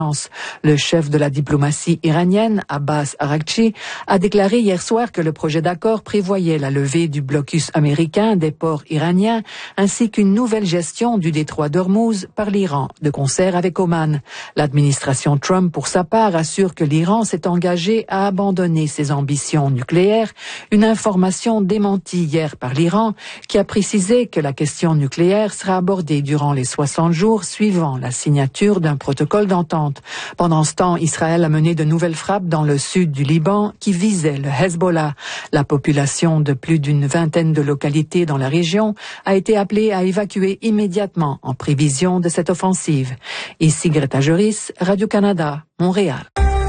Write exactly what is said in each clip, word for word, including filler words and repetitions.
Le chef de la diplomatie iranienne, Abbas Araghchi, a déclaré hier soir que le projet d'accord prévoyait la levée du blocus américain des ports iraniens ainsi qu'une nouvelle gestion du détroit d'Ormuz par l'Iran, de concert avec Oman. L'administration Trump, pour sa part, assure que l'Iran s'est engagé à abandonner ses ambitions nucléaires, une information démentie hier par l'Iran qui a précisé que la question nucléaire sera abordée durant les soixante jours suivant la signature d'un protocole d'entente. Pendant ce temps, Israël a mené de nouvelles frappes dans le sud du Liban qui visaient le Hezbollah. La population de plus d'une vingtaine de localités dans la région a été appelée à évacuer immédiatement en prévision de cette offensive. Ici Greta Joris, Radio-Canada, Montréal.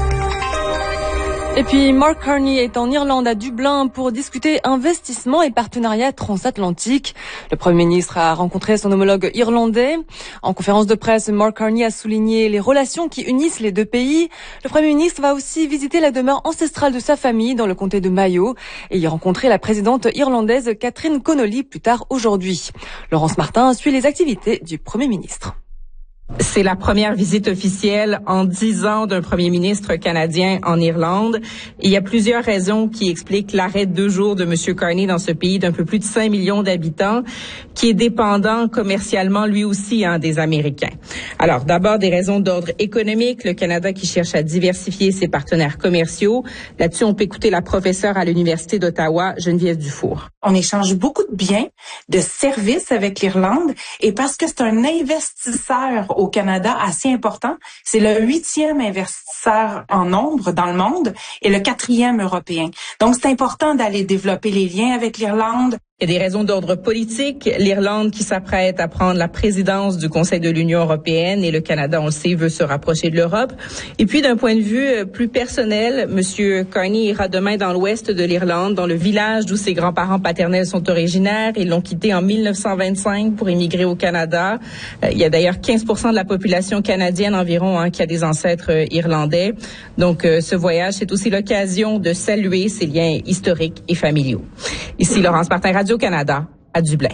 Et puis, Mark Carney est en Irlande à Dublin pour discuter investissement et partenariat transatlantique. Le Premier ministre a rencontré son homologue irlandais. En conférence de presse, Mark Carney a souligné les relations qui unissent les deux pays. Le Premier ministre va aussi visiter la demeure ancestrale de sa famille dans le comté de Mayo et y rencontrer la présidente irlandaise Catherine Connolly plus tard aujourd'hui. Laurence Martin suit les activités du Premier ministre. C'est la première visite officielle en dix ans d'un premier ministre canadien en Irlande. Et il y a plusieurs raisons qui expliquent l'arrêt de deux jours de M. Carney dans ce pays d'un peu plus de cinq millions d'habitants, qui est dépendant commercialement lui aussi hein, des Américains. Alors, d'abord, des raisons d'ordre économique. Le Canada qui cherche à diversifier ses partenaires commerciaux. Là-dessus, on peut écouter la professeure à l'Université d'Ottawa, Geneviève Dufour. On échange beaucoup de biens, de services avec l'Irlande. Et parce que c'est un investisseur au Canada assez important. C'est le huitième investisseur en nombre dans le monde et le quatrième européen. Donc, c'est important d'aller développer les liens avec l'Irlande. Il y a des raisons d'ordre politique. L'Irlande qui s'apprête à prendre la présidence du Conseil de l'Union européenne et le Canada, on le sait, veut se rapprocher de l'Europe. Et puis, d'un point de vue plus personnel, M. Carney ira demain dans l'ouest de l'Irlande, dans le village d'où ses grands-parents paternels sont originaires. Ils l'ont quitté en mille neuf cent vingt-cinq pour émigrer au Canada. Euh, il y a d'ailleurs quinze pour cent de la population canadienne environ hein, qui a des ancêtres euh, irlandais. Donc, euh, ce voyage, c'est aussi l'occasion de saluer ces liens historiques et familiaux. Ici, Laurence Martin, Radio-Canada, à Dublin.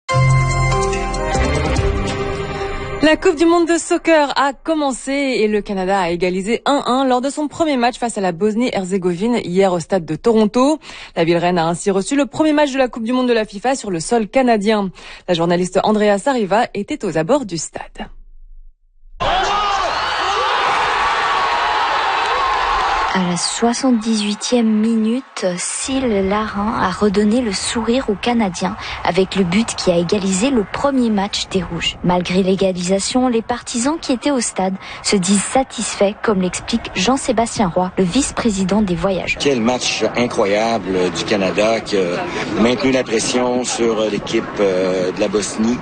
La Coupe du monde de soccer a commencé et le Canada a égalisé un un lors de son premier match face à la Bosnie-Herzégovine hier au stade de Toronto. La ville reine a ainsi reçu le premier match de la Coupe du monde de la FIFA sur le sol canadien. La journaliste Andrea Sariva était aux abords du stade. À la soixante-dix-huitième minute, Syl Larin a redonné le sourire aux Canadiens avec le but qui a égalisé le premier match des Rouges. Malgré l'égalisation, les partisans qui étaient au stade se disent satisfaits, comme l'explique Jean-Sébastien Roy, le vice-président des Voyageurs. Quel match incroyable du Canada qui a maintenu la pression sur l'équipe de la Bosnie,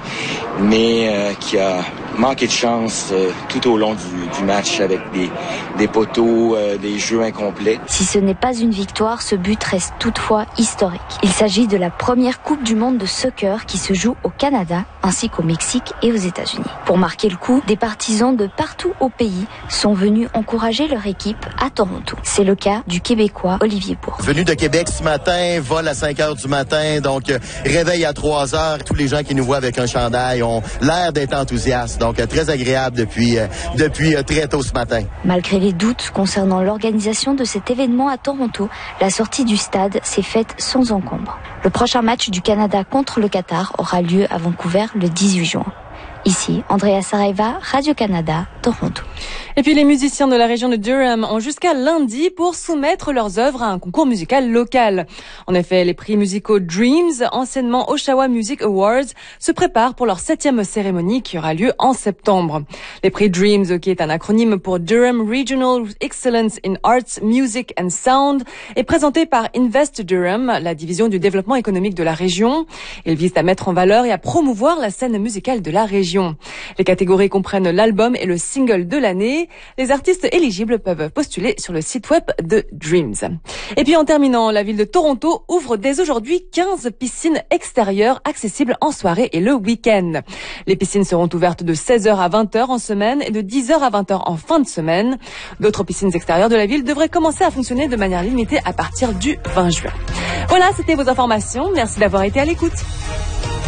mais qui a manqué de chance tout au long du, du match avec des, des poteaux, des jeux incomplets. Si ce n'est pas une victoire, ce but reste toutefois historique. Il s'agit de la première Coupe du monde de soccer qui se joue au Canada ainsi qu'au Mexique et aux États-Unis. Pour marquer le coup, des partisans de partout au pays sont venus encourager leur équipe à Toronto. C'est le cas du Québécois Olivier Bourque. Venu de Québec ce matin, vol à cinq heures du matin, donc euh, réveil à trois heures. Tous les gens qui nous voient avec un chandail ont l'air d'être enthousiastes, donc euh, très agréable depuis, euh, depuis euh, très tôt ce matin. Malgré les doutes concernant l'organisation de cet événement à Toronto, la sortie du stade s'est faite sans encombre. Le prochain match du Canada contre le Qatar aura lieu à Vancouver le dix-huit juin. Ici, Andrea Saraiva, Radio-Canada, Toronto. Et puis les musiciens de la région de Durham ont jusqu'à lundi pour soumettre leurs œuvres à un concours musical local. En effet, les prix musicaux Dreams, anciennement Oshawa Music Awards, se préparent pour leur septième cérémonie qui aura lieu en septembre. Les prix Dreams, qui est un acronyme pour Durham Regional Excellence in Arts, Music and Sound, est présenté par Invest Durham, la division du développement économique de la région. Ils visent à mettre en valeur et à promouvoir la scène musicale de la région. Les catégories comprennent l'album et le single de l'année. Les artistes éligibles peuvent postuler sur le site web de Dreams. Et puis en terminant, la ville de Toronto ouvre dès aujourd'hui quinze piscines extérieures accessibles en soirée et le week-end. Les piscines seront ouvertes de seize heures à vingt heures en semaine et de dix heures à vingt heures en fin de semaine. D'autres piscines extérieures de la ville devraient commencer à fonctionner de manière limitée à partir du vingt juin. Voilà, c'était vos informations. Merci d'avoir été à l'écoute.